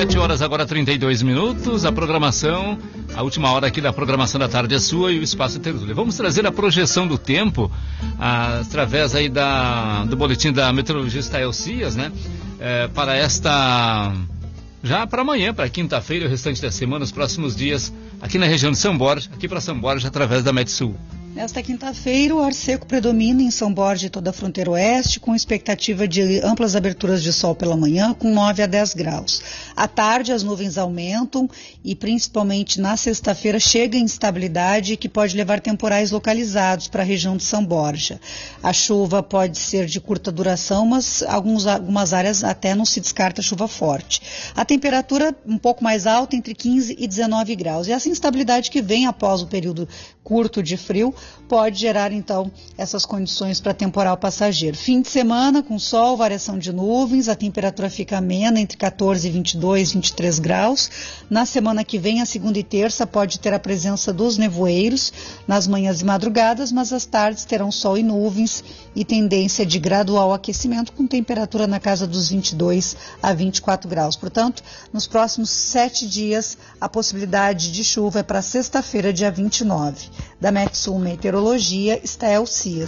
17 horas agora 32 minutos. A programação, a última hora aqui da programação da tarde é sua e o Espaço Tertúlia. Vamos trazer a projeção do tempo através aí do boletim da meteorologista Elcias, né? Para já para amanhã, para quinta-feira, o restante da semana, os próximos dias, aqui na região de São Borja, aqui para São Borja, através da Metsul. Nesta quinta-feira, o ar seco predomina em São Borja e toda a fronteira oeste, com expectativa de amplas aberturas de sol pela manhã, com 9 a 10 graus. À tarde, as nuvens aumentam e, principalmente na sexta-feira, chega a instabilidade que pode levar temporais localizados para a região de São Borja. A chuva pode ser de curta duração, mas algumas áreas até não se descarta chuva forte. A temperatura um pouco mais alta, entre 15 e 19 graus. E essa instabilidade que vem após o período curto de frio pode gerar, então, essas condições para temporal passageiro. Fim de semana, com sol, variação de nuvens, a temperatura fica amena, entre 14 e 22, 23 graus. Na semana que vem, a segunda e terça, pode ter a presença dos nevoeiros nas manhãs e madrugadas, mas as tardes terão sol e nuvens e tendência de gradual aquecimento, com temperatura na casa dos 22 a 24 graus. Portanto, nos próximos 7 dias, a possibilidade de chuva é para sexta-feira, dia 29. Da Metsul Meteorologia, está Elcias.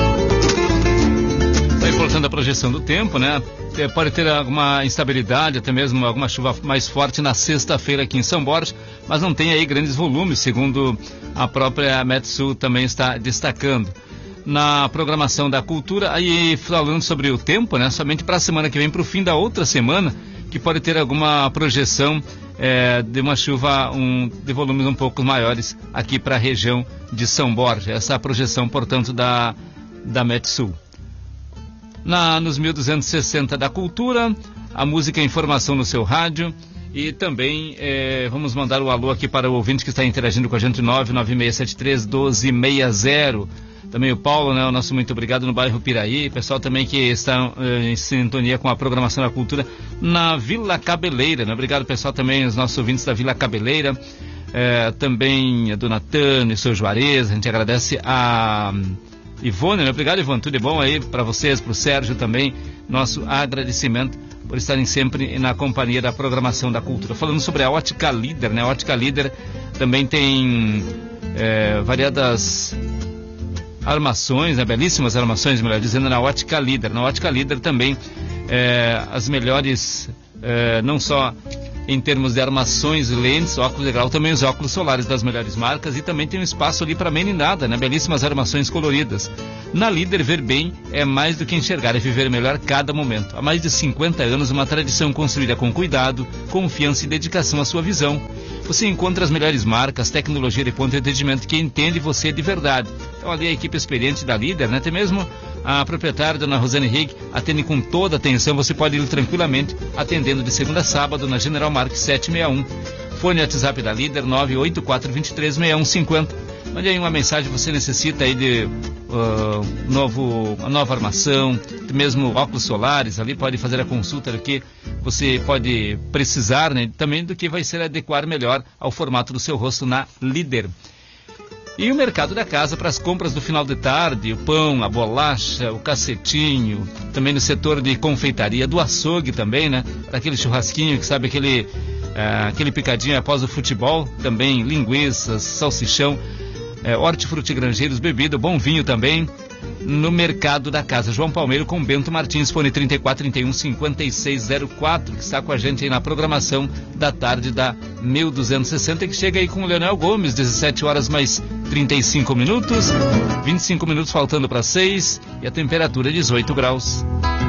Está importando a projeção do tempo, né? Pode ter alguma instabilidade, até mesmo alguma chuva mais forte na sexta-feira aqui em São Borja, mas não tem aí grandes volumes, segundo a própria Metsul também está destacando. Na programação da cultura, aí falando sobre o tempo, né? Somente para a semana que vem, para o fim da outra semana, que pode ter alguma projeção de uma chuva de volumes um pouco maiores aqui para a região de São Borja. Essa é a projeção, portanto, da Metsul. Nos 1260 da Cultura, a música e informação no seu rádio. E também vamos mandar o alô aqui para o ouvinte que está interagindo com a gente, 99673-1260. Também o Paulo, né, o nosso muito obrigado no bairro Piraí. Pessoal também que está em sintonia com a programação da cultura na Vila Cabeleira, né? Obrigado, pessoal, também os nossos ouvintes da Vila Cabeleira. Também a Dona Tânia, o seu Juarez. A gente agradece a Ivone, né? Obrigado, Ivone, tudo de bom aí para vocês, para o Sérgio também. Nosso agradecimento por estarem sempre na companhia da programação da cultura. Falando sobre a Ótica Líder, né? A Ótica Líder também tem variadas armações, né? Belíssimas armações, melhor dizendo, na Ótica Líder. Na Ótica Líder também as melhores, não só em termos de armações, lentes, óculos de grau, também os óculos solares das melhores marcas, e também tem um espaço ali para meninada, né? Belíssimas armações coloridas. Na Líder, ver bem é mais do que enxergar, é viver melhor cada momento. Há mais de 50 anos, uma tradição construída com cuidado, confiança e dedicação à sua visão. Você encontra as melhores marcas, tecnologia de ponto de atendimento que entende você de verdade. Então ali a equipe experiente da Líder, né? Até mesmo a proprietária, dona Rosane Rigg, atende com toda a atenção. Você pode ir tranquilamente atendendo de segunda a sábado na General Marques 761. Fone WhatsApp da Líder 984236150. Mande aí uma mensagem, você necessita aí de nova armação, mesmo óculos solares, ali pode fazer a consulta do que você pode precisar, né? Também do que vai ser adequar melhor ao formato do seu rosto na Líder. E o mercado da casa para as compras do final de tarde, o pão, a bolacha, o cacetinho, também no setor de confeitaria, do açougue também, né? Para aquele churrasquinho, que sabe, aquele picadinho após o futebol, também linguiças, salsichão, hortifruti grangeiros, bebida, bom vinho também, no mercado da casa. João Palmeiro com Bento Martins, fone 3431-5604, que está com a gente aí na programação da tarde da 1260, que chega aí com o Leonel Gomes, 17 horas mais 35 minutos, 25 minutos faltando para 6, e a temperatura 18 graus.